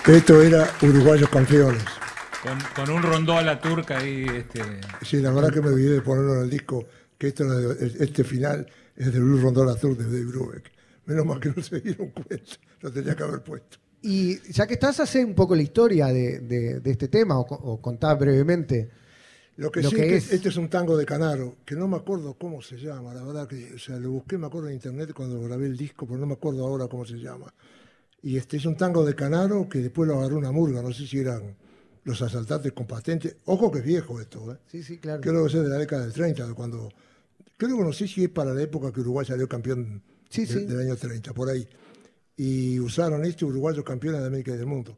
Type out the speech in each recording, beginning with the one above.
Esto era Uruguayos Campeones. Con un rondó a la turca ahí. Sí, la verdad que me olvidé de ponerlo en el disco, que este final es de Luis Rondó a la turca de Brubeck. Menos mal que no se dieron cuenta, lo tenía que haber puesto. Y ya que estás, hace un poco la historia de este tema, o contá brevemente. Lo que sí es que este es un tango de Canaro, que no me acuerdo cómo se llama, la verdad que, o sea, lo busqué, me acuerdo en internet cuando grabé el disco, pero no me acuerdo ahora cómo se llama. Y es un tango de Canaro que después lo agarró una murga, no sé si eran Los Asaltantes con Patente. Ojo que es viejo esto, ¿eh? Sí, sí, claro. Creo que es de la década del 30, creo que no sé si es para la época que Uruguay salió campeón del año 30, por ahí. Y usaron Uruguayos campeones de América y del mundo.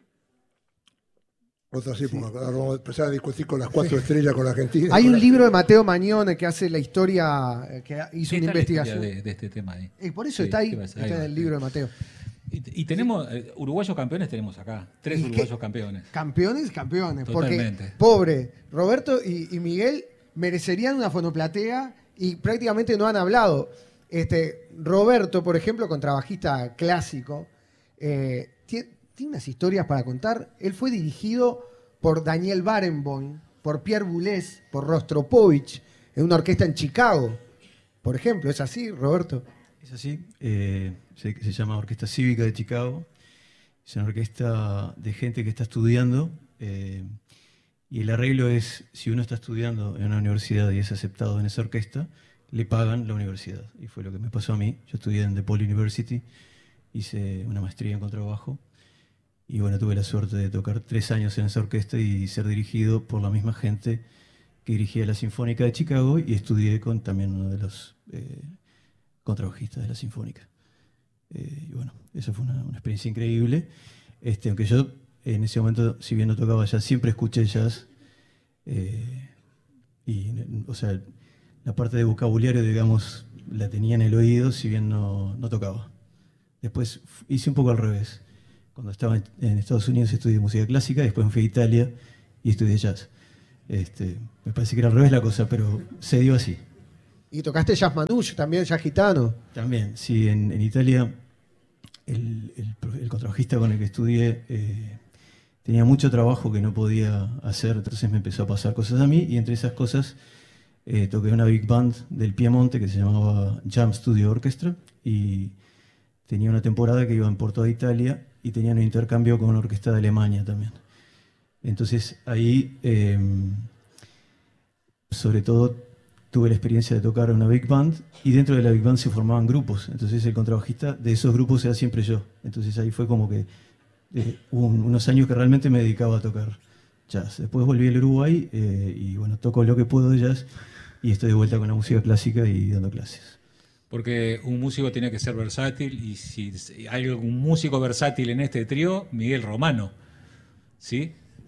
Otras épocas, ahora vamos a empezar a discutir con las 4 estrellas con la Argentina. Hay un libro de Mateo Mañone que hace la historia, que hizo una investigación. De este tema ahí. Por eso está ahí, está en el libro de Mateo. Y tenemos, uruguayos campeones tenemos acá, 3 uruguayos campeones. Campeones, Totalmente. porque pobre, Roberto y Miguel merecerían una fonoplatea y prácticamente no han hablado. Roberto, por ejemplo, contrabajista clásico, tiene unas historias para contar. Él fue dirigido por Daniel Barenboim, por Pierre Boulez, por Rostropovich, en una orquesta en Chicago, por ejemplo. ¿Es así, Roberto? Es así. Se llama Orquesta Cívica de Chicago. Es una orquesta de gente que está estudiando. Y el arreglo es, si uno está estudiando en una universidad y es aceptado en esa orquesta, le pagan la universidad. Y fue lo que me pasó a mí. Yo estudié en DePaul University, hice una maestría en contrabajo. Y bueno, tuve la suerte de tocar 3 años en esa orquesta y ser dirigido por la misma gente que dirigía la Sinfónica de Chicago, y estudié con también uno de los contrabajistas de la Sinfónica. Y bueno, eso fue una experiencia increíble. Aunque yo en ese momento, si bien no tocaba jazz, siempre escuché jazz. O sea, la parte de vocabulario, digamos, la tenía en el oído, si bien no tocaba. Después hice un poco al revés. Cuando estaba en Estados Unidos estudié música clásica, después me fui a Italia y estudié jazz. Me parece que era al revés la cosa, pero se dio así. ¿Y tocaste jazz manouche también, jazz gitano? También, sí. En Italia, el contrabajista con el que estudié tenía mucho trabajo que no podía hacer, entonces me empezó a pasar cosas a mí, y entre esas cosas toqué una big band del Piemonte que se llamaba Jam Studio Orchestra, y tenía una temporada que iban por toda Italia y tenían un intercambio con una orquesta de Alemania también. Entonces ahí, sobre todo, tuve la experiencia de tocar una big band, y dentro de la big band se formaban grupos. Entonces el contrabajista de esos grupos era siempre yo. Entonces ahí fue como que hubo unos años que realmente me dedicaba a tocar jazz. Después volví al Uruguay y bueno, toco lo que puedo de jazz, y estoy de vuelta con la música clásica y dando clases. Porque un músico tiene que ser versátil, y si hay algún músico versátil en este trío, Miguel Romano, ¿sí?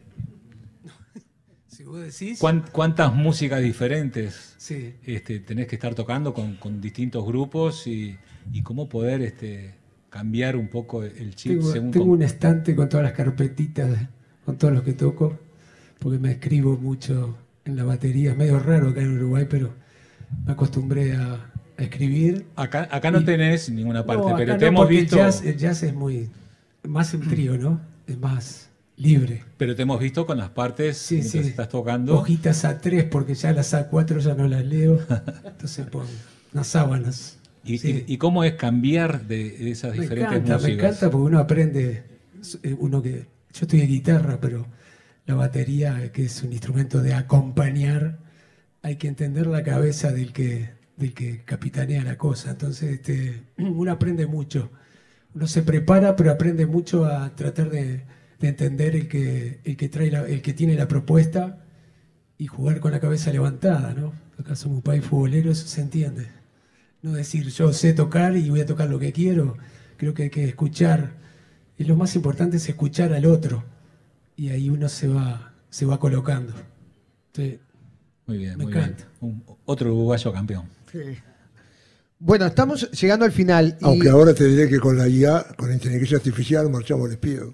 Si vos decís... ¿Cuántas músicas diferentes sí. Tenés que estar tocando con distintos grupos, y cómo poder cambiar un poco el chip? Tengo un estante con todas las carpetitas, con todos los que toco, porque me escribo mucho en la batería. Es medio raro acá en Uruguay, pero me acostumbré a escribir. Acá no tenés ninguna parte, no, pero te hemos visto... El jazz es más un trío, ¿no? Es más libre. Pero te hemos visto con las partes mientras estás tocando. Hojitas A3, porque ya las A4 ya no las leo. Entonces pongo unas sábanas. ¿Y cómo es cambiar de esas diferentes músicas? Me encanta porque uno aprende. Yo estoy de guitarra, pero la batería, que es un instrumento de acompañar, hay que entender la cabeza del que capitanea la cosa. Entonces uno aprende mucho. Uno se prepara, pero aprende mucho a tratar de entender el que tiene la propuesta, y jugar con la cabeza levantada, ¿no? Acá somos un país futbolero, eso se entiende. No decir yo sé tocar y voy a tocar lo que quiero. Creo que hay que escuchar, y lo más importante es escuchar al otro, y ahí uno se va colocando. Entonces, muy bien, me encanta. Otro uruguayo campeón. Sí. Bueno, estamos llegando al final. Aunque ahora te diré que con la IA, con la inteligencia artificial, marchamos al espío.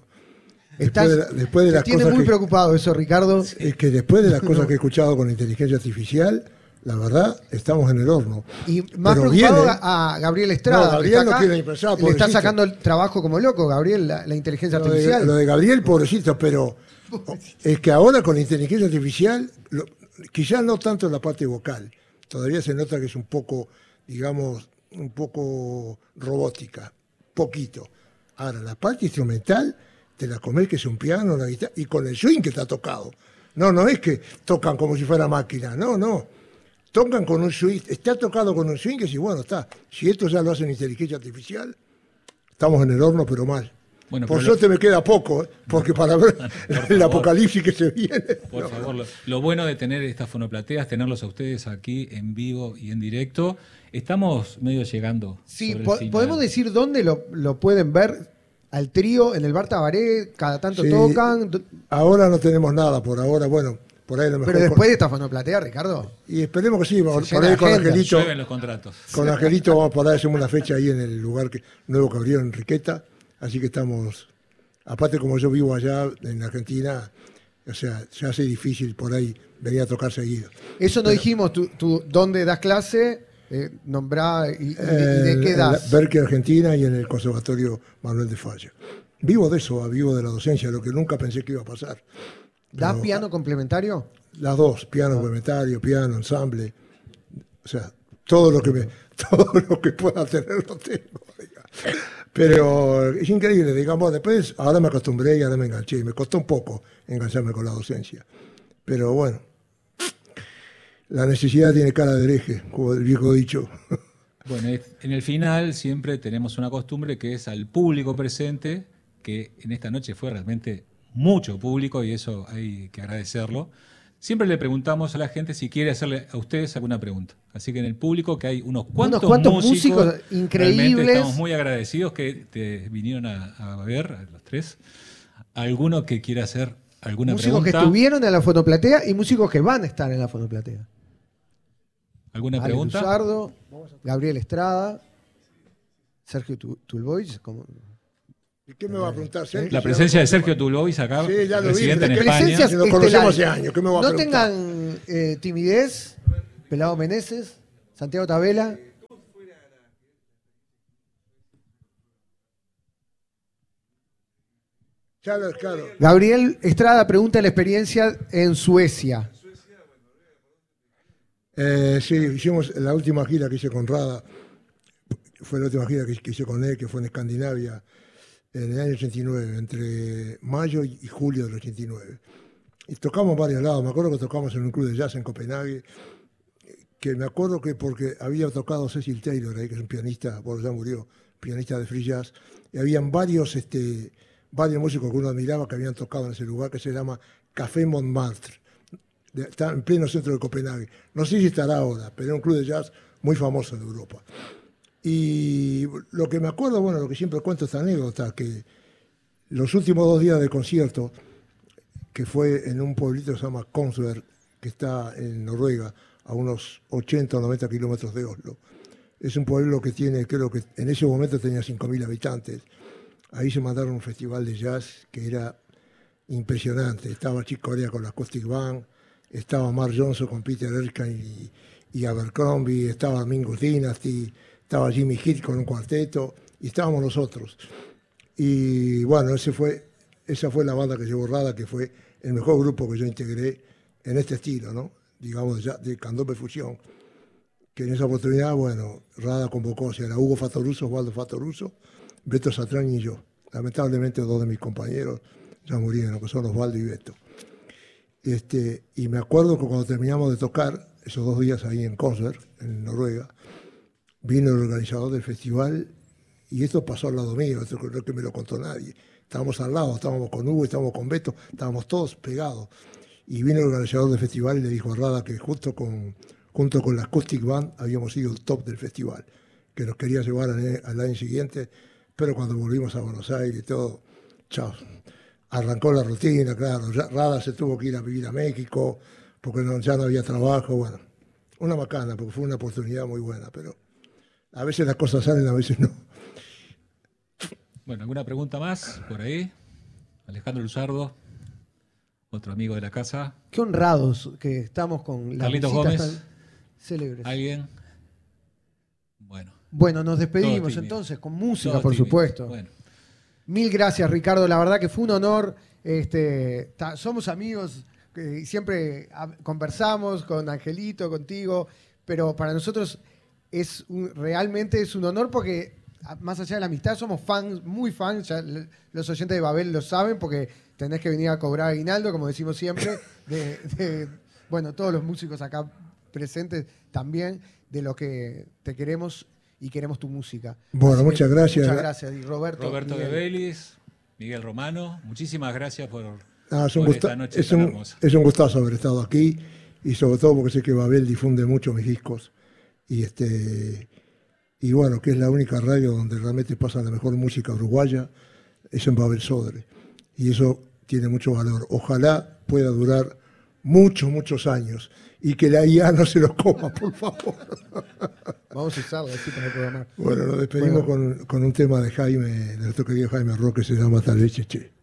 Te tiene muy preocupado eso, Ricardo. Es que después de las cosas que he escuchado con la inteligencia artificial, la verdad, estamos en el horno. Y más Pero preocupado viene- a Gabriel Estrada. No, Gabriel que está no acá, quiere ni pensar, le está pobrecito. sacando el trabajo como loco, Gabriel, la inteligencia Lo artificial. de Gabriel, pobrecito, pero es que ahora con la inteligencia artificial, quizás no tanto en la parte vocal, todavía se nota que es un poco, digamos, un poco robótica, poquito. Ahora, la parte instrumental, te la comes que es un piano, una guitarra, y con el swing que está tocado. No es que tocan como si fuera máquina, no. Tocan con un swing, está tocado con un swing que si bueno, está. Si esto ya lo hacen inteligencia artificial, estamos en el horno, pero mal. Bueno, Por pero suerte me queda poco, porque para ver el favor. apocalipsis que se viene. Por favor, lo bueno de tener estas fonoplateas, tenerlos a ustedes aquí en vivo y en directo. Estamos medio llegando. Sí, sobre el final. podemos decir dónde lo pueden ver al trío, en el Bar Tabaré, cada tanto Sí, tocan. Ahora no tenemos nada, por ahora, bueno, por ahí a lo mejor. Pero después de esta fonoplatea, Ricardo. Y esperemos que sí, por llena ahí de con agenda. Angelito. Llueven los contratos. Con Angelito vamos por ahí, hacemos una fecha ahí en el lugar nuevo que abrieron en Enriqueta, así que estamos, aparte como yo vivo allá en Argentina, o sea, se hace difícil por ahí venir a tocar seguido. Eso no dijimos, tú dónde das clase, nombrá y de qué En das. la Berkeley, Argentina, y en el Conservatorio Manuel de Falla. Vivo de eso, vivo de la docencia, lo que nunca pensé que iba a pasar. ¿Das Pero, piano complementario? Las dos, piano complementario, piano, ensamble, o sea, todo lo que pueda tener lo tengo. Diga. Pero es increíble, digamos, después, ahora me acostumbré y ahora me enganché, y me costó un poco engancharme con la docencia. Pero bueno, la necesidad tiene cara de hereje, como el viejo dicho. Bueno, en el final siempre tenemos una costumbre que es al público presente, que en esta noche fue realmente mucho público y eso hay que agradecerlo. Siempre le preguntamos a la gente si quiere hacerle a ustedes alguna pregunta. Así que en el público, que hay unos cuantos músicos increíbles. realmente estamos muy agradecidos que te vinieron a ver, a los tres. ¿Alguno que quiera hacer alguna Músicos pregunta? que estuvieron en la fonoplatea y músicos que van a estar en la fonoplatea. ¿Alguna Ale pregunta? Luzardo, Gabriel Estrada, Sergio Tulbois. ¿Y qué me va a preguntar? Sergio? La presencia de Sergio Tulbois acá, Sí, ya lo vi, residente en pero España. presencias Si nos conocemos estelares. hace años, ¿qué me va a No preguntar? tengan timidez. Pelado Meneses, Santiago Tabela. Claro. Gabriel Estrada pregunta la experiencia en Suecia. Sí, hicimos la última gira que hice con Rada, fue la última gira que hice con él, que fue en Escandinavia, en el año 89, entre mayo y julio del 89. Y tocamos varios lados, me acuerdo que tocamos en un club de jazz en Copenhague, que me acuerdo que porque había tocado Cecil Taylor ahí, que es un pianista, bueno, ya murió, pianista de free jazz, y habían varios músicos que uno admiraba que habían tocado en ese lugar que se llama Café Montmartre. Está en pleno centro de Copenhague. No sé si estará ahora, pero era un club de jazz muy famoso en Europa. Y lo que me acuerdo, bueno, lo que siempre cuento esta anécdota, que los últimos 2 días de concierto, que fue en un pueblito que se llama Kongsberg, que está en Noruega, a unos 80 o 90 kilómetros de Oslo. Es un pueblo que tiene, creo que en ese momento tenía 5.000 habitantes. Ahí se mandaron un festival de jazz que era impresionante. Estaba Chick Corea con la Acoustic Band, estaba Mark Johnson con Peter Erskine y Abercrombie, estaba Mingus Dynasty, estaba Jimmy Heath con un cuarteto, y estábamos nosotros. Y bueno, esa fue la banda que llevó Rada, que fue el mejor grupo que yo integré en este estilo, ¿no? Digamos, de candombe fusión. Que en esa oportunidad, bueno, Rada convocó, o sea, era Hugo Fattoruso, Osvaldo Fattoruso, Beto Satrañi y yo. Lamentablemente 2 de mis compañeros ya murieron, que son Osvaldo y Beto. Y me acuerdo que cuando terminamos de tocar, esos 2 días ahí en Kongsberg, en Noruega, vino el organizador del festival, y esto pasó al lado mío, esto no es que me lo contó nadie. Estábamos al lado, estábamos con Hugo, estábamos con Beto, estábamos todos pegados. Y vino el organizador del festival y le dijo a Rada que junto con la Acoustic Band habíamos sido el top del festival, que nos quería llevar al año siguiente, pero cuando volvimos a Buenos Aires y todo, chao. Arrancó la rutina, claro. Rada se tuvo que ir a vivir a México porque ya no había trabajo. Bueno, una macana, porque fue una oportunidad muy buena, pero a veces las cosas salen, a veces no. Bueno, ¿alguna pregunta más por ahí? Alejandro Luzardo, otro amigo de la casa. Qué honrados que estamos con la Carlitos visita Gómez. tan- Célebres. ¿Alguien? Bueno. Bueno, nos despedimos Todos tímidos. entonces con música, Todos por tímidos. supuesto. Bueno. Mil gracias, Ricardo. La verdad que fue un honor. Somos amigos, siempre conversamos con Angelito, contigo, pero para nosotros realmente es un honor porque, más allá de la amistad, somos fans, muy fans. Ya los oyentes de Babel lo saben porque tenés que venir a cobrar aguinaldo, como decimos siempre, bueno, todos los músicos acá presentes también, de lo que te queremos y queremos tu música. Bueno, muchas gracias. Muchas gracias. Y Roberto de Vélez, Miguel Romano, muchísimas gracias por esta noche tan hermosa. Es un gustazo haber estado aquí y sobre todo porque sé que Babel difunde mucho mis discos y bueno, que es la única radio donde realmente pasa la mejor música uruguaya, es en Babel Sodre. Y eso tiene mucho valor. Ojalá pueda durar muchos años y que la IA no se los coma, por favor. Vamos a usarla así para el programa. Bueno, nos despedimos con un tema de nuestro querido Jaime Roque, que se llama Tal vez Che.